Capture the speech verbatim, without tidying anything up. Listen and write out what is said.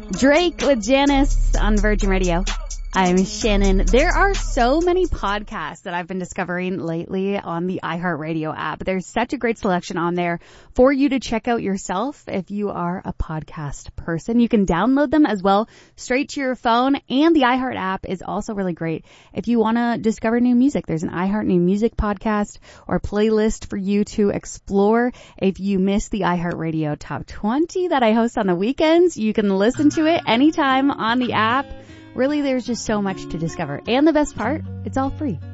Drake with Janice on Virgin Radio. I'm Shannon. There are so many podcasts that I've been discovering lately on the iHeartRadio app. There's such a great selection on there for you to check out yourself if you are a podcast person. You can download them as well straight to your phone, and the iHeart app is also really great if you want to discover new music. There's an iHeart New Music podcast or playlist for you to explore. If you miss the iHeartRadio Top twenty that I host on the weekends, you can listen to it anytime on the app. Really, there's just so much to discover. And the best part, it's all free.